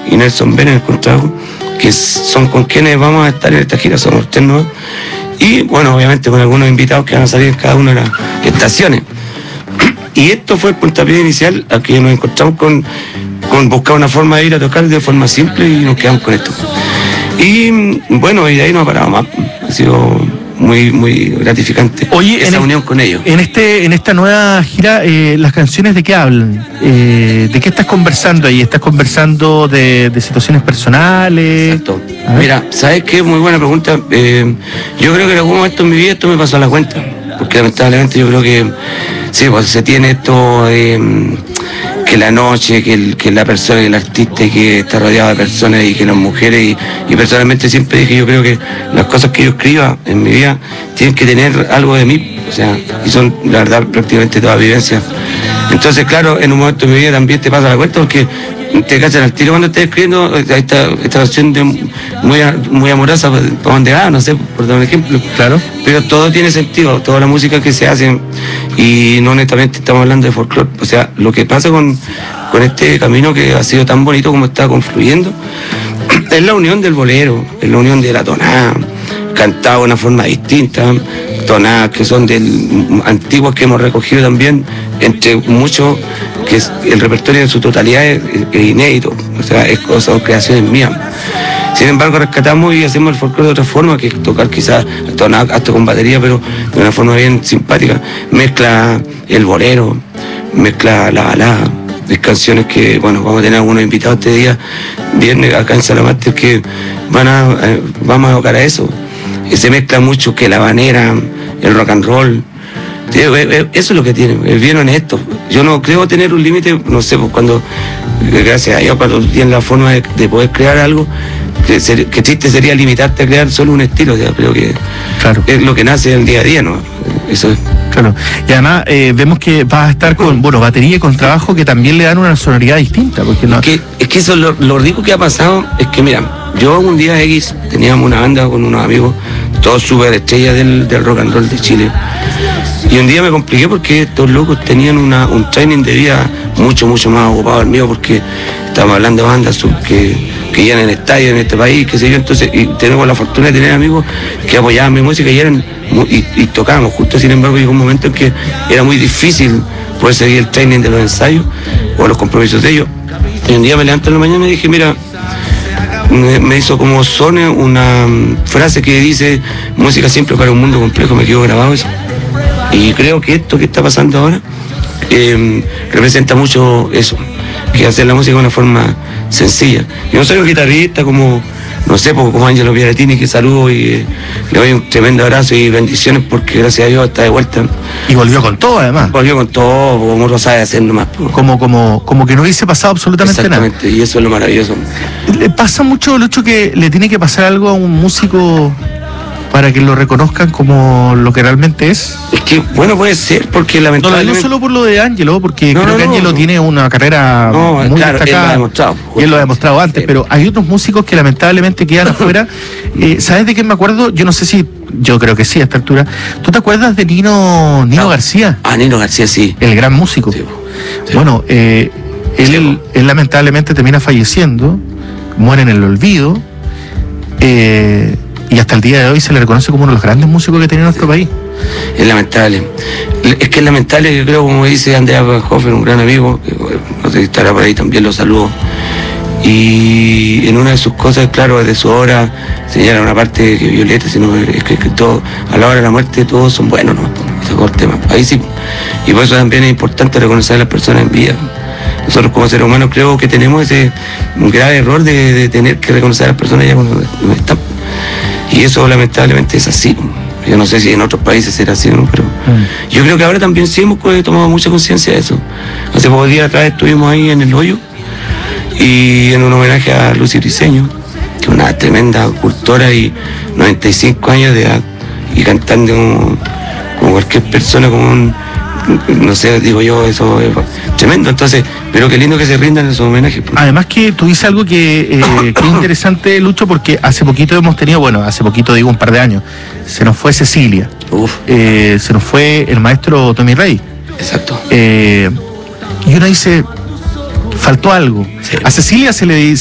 y Nelson Ben en el contrabajo, que son con quienes vamos a estar en esta gira, somos 3 nuevos. Y bueno, obviamente con algunos invitados que van a salir en cada una de las estaciones. Y esto fue el puntapié inicial a que nos encontramos con buscar una forma de ir a tocar de forma simple y nos quedamos con esto. Y bueno, y de ahí no ha parado más. Ha sido muy, muy gratificante. Oye, esa unión con ellos. En esta nueva gira, ¿las canciones de qué hablan? ¿De qué estás conversando ahí? ¿Estás conversando de situaciones personales? Exacto. Mira, ¿sabes qué? Muy buena pregunta. Yo creo que en algún momento en mi vida esto me pasó a la cuenta. Porque lamentablemente yo creo que sí, pues se tiene esto que la noche, que la persona, que el artista, que está rodeado de personas y que las mujeres, y personalmente siempre dije, yo creo que las cosas que yo escriba en mi vida tienen que tener algo de mí, o sea, y son la verdad prácticamente toda vivencia. Entonces, claro, en un momento de mi vida también te pasa la cuenta porque te cachan al tiro cuando estás escribiendo esta canción muy amorosa, para donde va, no sé, por dar un ejemplo. Claro. Pero todo tiene sentido, toda la música que se hace, y no honestamente estamos hablando de folclore. O sea, lo que pasa con este camino que ha sido tan bonito como está confluyendo, es la unión del bolero, es la unión de la tonada, cantado de una forma distinta, tonadas que son antiguas que hemos recogido también, entre muchos, que el repertorio en su totalidad es inédito, o sea, son creaciones mías. Sin embargo, rescatamos y hacemos el folclore de otra forma, que es tocar quizás hasta con batería, pero de una forma bien simpática. Mezcla el bolero, mezcla la balada. Hay canciones que, bueno, vamos a tener algunos invitados este día, viernes acá en Salamaster, que vamos a tocar a eso. Y se mezcla mucho que la habanera, el rock and roll. Eso es lo que tiene, es bien honesto. Yo no creo tener un límite, no sé, pues gracias a Dios, cuando tienes la forma de poder crear algo, que triste sería limitarte a crear solo un estilo, o sea, creo que claro, es lo que nace en el día a día, ¿no? Eso es. Claro, y además vemos que vas a estar con, batería y con trabajo que también le dan una sonoridad distinta, porque no... Es que eso, lo rico que ha pasado es que, mira, yo un día X teníamos una banda con unos amigos, todos súper estrellas del rock and roll de Chile, y un día me compliqué porque estos locos tenían un training de vida mucho, mucho más ocupado al mío, porque estamos hablando de bandas que llenan estadios en este país, qué sé yo, entonces, y tenemos la fortuna de tener amigos que apoyaban mi música y tocábamos justo. Sin embargo, llegó un momento en que era muy difícil poder seguir el training de los ensayos o los compromisos de ellos. Y un día me levanté en la mañana y dije, mira, me hizo como Sone una frase que dice: música simple para un mundo complejo. Me quedó grabado eso, y creo que esto que está pasando ahora representa mucho eso, que hacer la música de una forma sencilla. Yo no soy un guitarrista como, no sé, como Angelo Piaretini, que saludo y le doy un tremendo abrazo y bendiciones, porque gracias a Dios está de vuelta. Y volvió con todo, además. Volvió con todo, como lo sabe hacer nomás. Como que no hubiese pasado absolutamente nada. Exactamente, y eso es lo maravilloso. ¿Le pasa mucho el hecho que le tiene que pasar algo a un músico para que lo reconozcan como lo que realmente es? Es que, bueno, puede ser, porque lamentablemente... No solo por lo de Ángelo, porque creo que Ángelo tiene una carrera muy destacada. Él lo ha demostrado. Y él lo ha demostrado antes, sí. Pero hay otros músicos que lamentablemente quedan afuera. ¿Sabes de qué me acuerdo? Yo no sé si... Yo creo que sí, a esta altura. ¿Tú te acuerdas de Nino García? Ah, Nino García, sí. El gran músico. Sí. Bueno, él lamentablemente termina falleciendo, muere en el olvido, y hasta el día de hoy se le reconoce como uno de los grandes músicos que tiene nuestro país. Es lamentable. Es que es lamentable, que creo, como dice Andrea Hofer, un gran amigo, que no sé si estará por ahí, también lo saludo. Y en una de sus cosas, claro, de su obra, señala una parte que Violeta, sino es que todo, a la hora de la muerte todos son buenos, ¿no? Ese corte, ahí sí. Y por eso también es importante reconocer a las personas en vida. Nosotros como seres humanos creo que tenemos ese grave error de tener que reconocer a las personas ya cuando no están. Y eso lamentablemente es así. Yo no sé si en otros países será así, ¿no? Pero yo creo que ahora también sí hemos tomado mucha conciencia de eso. Hace pocos días atrás estuvimos ahí en El Hoyo, y en un homenaje a Lucy Briceño, que es una tremenda cultora y 95 años de edad, y cantando como cualquier persona, no sé, digo yo, eso es tremendo. Entonces, pero qué lindo que se rindan esos homenajes. Además que tú dices algo que es interesante, Lucho, porque hace poquito hemos tenido, hace poquito digo un par de años, se nos fue Cecilia, se nos fue el maestro Tommy Rey. Exacto. Y uno dice, faltó algo. Sí. A Cecilia se le